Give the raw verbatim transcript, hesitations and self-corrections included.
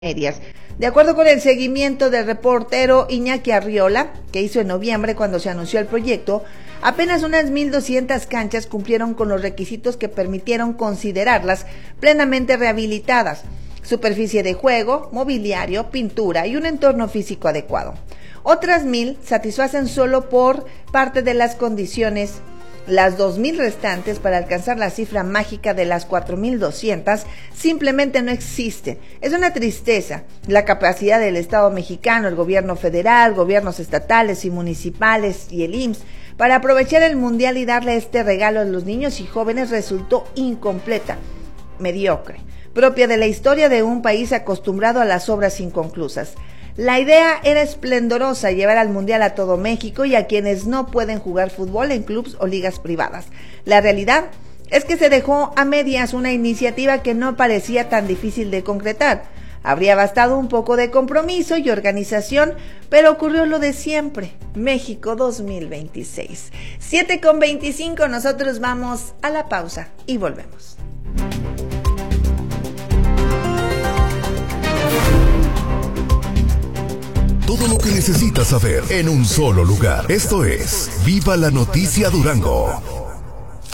medias. De acuerdo con el seguimiento del reportero Iñaki Arriola, que hizo en noviembre cuando se anunció el proyecto, apenas unas mil doscientas canchas cumplieron con los requisitos que permitieron considerarlas plenamente rehabilitadas: superficie de juego, mobiliario, pintura y un entorno físico adecuado. Otras mil satisfacen solo por parte de las condiciones. Las dos mil restantes, para alcanzar la cifra mágica de las cuatro mil doscientas, simplemente no existen. Es una tristeza la capacidad del Estado mexicano, el gobierno federal, gobiernos estatales y municipales y el I M S S para aprovechar el mundial y darle este regalo a los niños y jóvenes resultó incompleta, mediocre, propia de la historia de un país acostumbrado a las obras inconclusas. La idea era esplendorosa: llevar al mundial a todo México y a quienes no pueden jugar fútbol en clubes o ligas privadas. La realidad es que se dejó a medias una iniciativa que no parecía tan difícil de concretar. Habría bastado un poco de compromiso y organización, pero ocurrió lo de siempre. México dos mil veintiséis. siete con veinticinco, nosotros vamos a la pausa y volvemos. Todo lo que necesitas saber en un solo lugar. Esto es Viva la Noticia Durango.